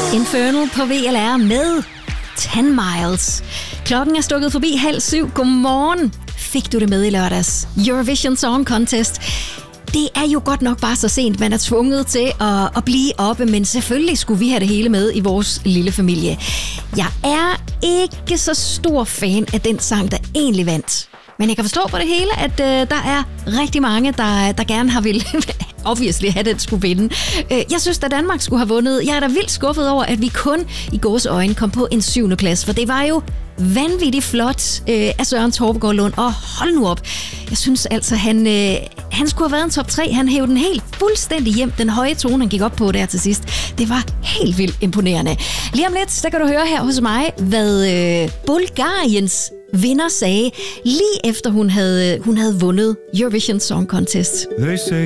Infernal på VLR med 10 Miles. Klokken er stukket forbi 6:30. Godmorgen. Fik du det med i lørdags? Eurovision Song Contest. Det er jo godt nok bare så sent, man er tvunget til at blive oppe, men selvfølgelig skulle vi have det hele med i vores lille familie. Jeg er ikke så stor fan af den sang, der egentlig vandt. Men jeg kan forstå på det hele, at der er rigtig mange, der gerne har vil obviously have den skulle vinde. Jeg synes, at Danmark skulle have vundet. Jeg er da vildt skuffet over, at vi kun i gåseøjne kom på en 7. plads, for det var jo vanvittigt flot af Søren Torpegaard Lund. Og hold nu op. Jeg synes altså, han skulle have været en top 3. Han hævde den helt fuldstændig hjem. Den høje tone, han gik op på der til sidst. Det var helt vildt imponerende. Lige om lidt, der kan du høre her hos mig, hvad Bulgariens vinder sagde, lige efter hun havde vundet Eurovision Song Contest. They say